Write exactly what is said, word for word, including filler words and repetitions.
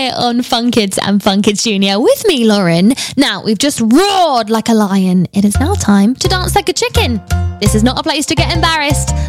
here on Fun Kids and Fun Kids Junior with me, Lauren. Now, we've just roared like a lion. It is now time to dance like a chicken. This is not a place to get embarrassed.